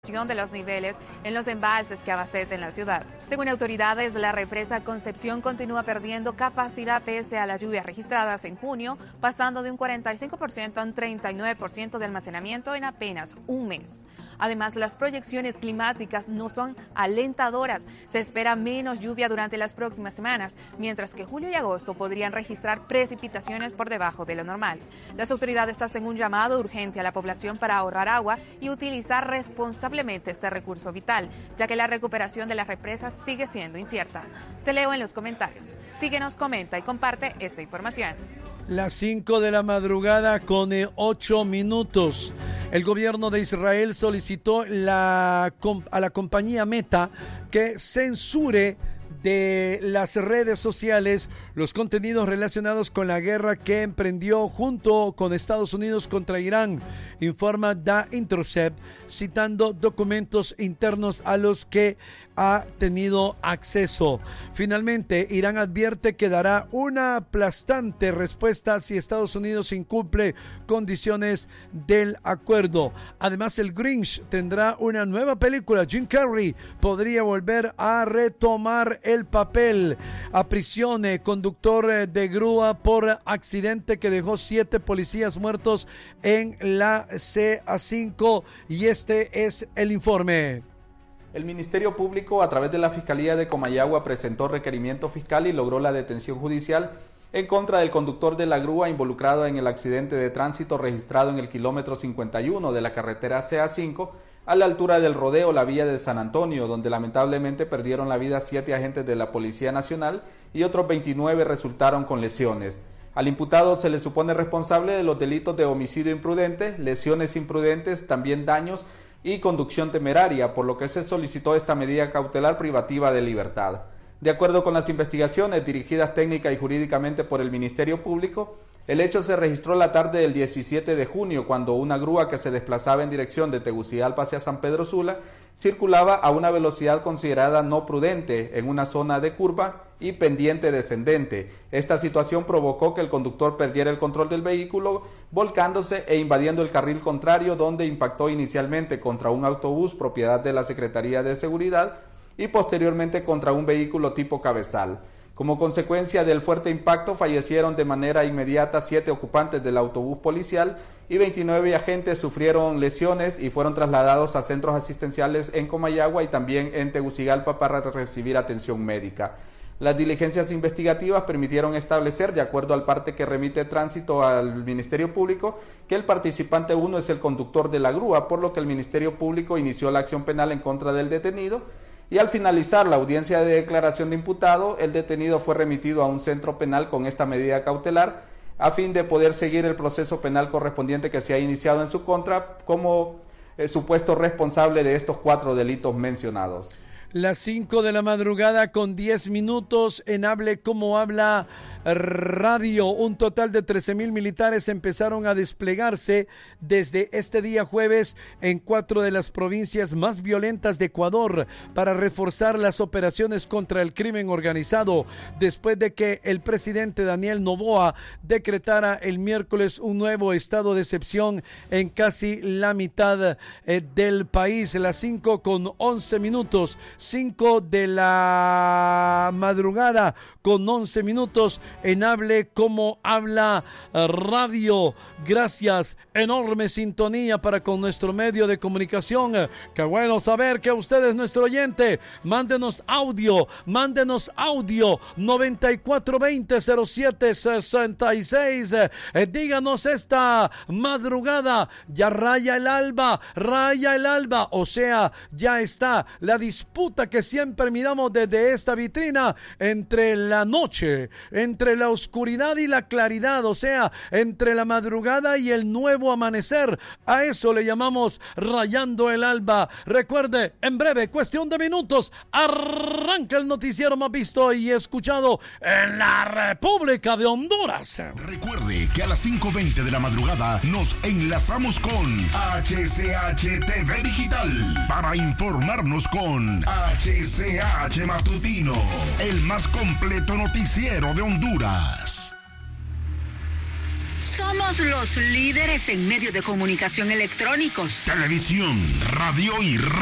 de los niveles en los embalses que abastecen la ciudad. Según autoridades, la represa Concepción continúa perdiendo capacidad pese a las lluvias registradas en junio, pasando de un 45% a un 39% de almacenamiento en apenas un mes. Además, las proyecciones climáticas no son alentadoras. Se espera menos lluvia durante las próximas semanas, mientras que julio y agosto podrían registrar precipitaciones por debajo de lo normal. Las autoridades hacen un llamado urgente a la población para ahorrar agua y utilizar responsablemente este recurso vital, ya que la recuperación de las represas sigue siendo incierta. Te leo en los comentarios. Síguenos, comenta y comparte esta información. Las 5 de la madrugada con 8 minutos. El gobierno de Israel solicitó a la compañía Meta que censure de las redes sociales los contenidos relacionados con la guerra que emprendió junto con Estados Unidos contra Irán, informa The Intercept, citando documentos internos a los que ha tenido acceso. Finalmente, Irán advierte que dará una aplastante respuesta si Estados Unidos incumple condiciones del acuerdo. Además, el Grinch tendrá una nueva película. Jim Carrey podría volver a retomar el papel. Aprisione conductor de grúa por accidente que dejó 7 policías muertos en la CA5, y este es el informe. El Ministerio Público, a través de la Fiscalía de Comayagua, presentó requerimiento fiscal y logró la detención judicial en contra del conductor de la grúa involucrado en el accidente de tránsito registrado en el kilómetro 51 de la carretera CA5 a la altura del rodeo La Villa de San Antonio, donde lamentablemente perdieron la vida 7 agentes de la Policía Nacional y otros 29 resultaron con lesiones. Al imputado se le supone responsable de los delitos de homicidio imprudente, lesiones imprudentes, también daños y conducción temeraria, por lo que se solicitó esta medida cautelar privativa de libertad. De acuerdo con las investigaciones dirigidas técnica y jurídicamente por el Ministerio Público, el hecho se registró la tarde del 17 de junio, cuando una grúa que se desplazaba en dirección de Tegucigalpa hacia San Pedro Sula circulaba a una velocidad considerada no prudente en una zona de curva y pendiente descendente. Esta situación provocó que el conductor perdiera el control del vehículo, volcándose e invadiendo el carril contrario, donde impactó inicialmente contra un autobús propiedad de la Secretaría de Seguridad y posteriormente contra un vehículo tipo cabezal. Como consecuencia del fuerte impacto, fallecieron de manera inmediata 7 ocupantes del autobús policial y 29 agentes sufrieron lesiones y fueron trasladados a centros asistenciales en Comayagua y también en Tegucigalpa para recibir atención médica. Las diligencias investigativas permitieron establecer, de acuerdo al parte que remite tránsito al Ministerio Público, que el participante 1 es el conductor de la grúa, por lo que el Ministerio Público inició la acción penal en contra del detenido. Y al finalizar la audiencia de declaración de imputado, el detenido fue remitido a un centro penal con esta medida cautelar a fin de poder seguir el proceso penal correspondiente que se ha iniciado en su contra como supuesto responsable de estos 4 delitos mencionados. Las 5 de la madrugada con 10 minutos en Hable Como Habla Radio. Un total de 13,000 militares empezaron a desplegarse desde este día jueves en 4 de las provincias más violentas de Ecuador para reforzar las operaciones contra el crimen organizado, después de que el presidente Daniel Noboa decretara el miércoles un nuevo estado de excepción en casi la mitad del país. Las 5 con 11 minutos. 5 de la madrugada con 11 minutos en Hable Como Habla Radio. Gracias, enorme sintonía para con nuestro medio de comunicación. Qué bueno saber que usted es nuestro oyente. Mándenos audio 9420-0766. Díganos esta madrugada, ya raya el alba, o sea, ya está la disputa que siempre miramos desde esta vitrina entre la noche, entre la oscuridad y la claridad, o sea, entre la madrugada y el nuevo amanecer. A eso le llamamos rayando el alba. Recuerde, en breve, cuestión de minutos, arranca el noticiero más visto y escuchado en la República de Honduras. Recuerde que a las 5:20 de la madrugada nos enlazamos con HCH TV Digital para informarnos con HCH Matutino, el más completo noticiero de Honduras. Somos los líderes en medios de comunicación electrónicos. Televisión, radio y